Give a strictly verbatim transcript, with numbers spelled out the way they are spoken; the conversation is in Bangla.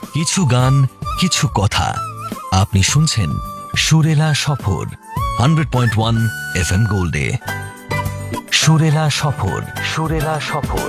কিছু গান, কিছু কথা। আপনি শুনছেন সুরেলা সফর hundred point one F M গোল্ডে। সুরেলা সফর, সুরেলা সফর।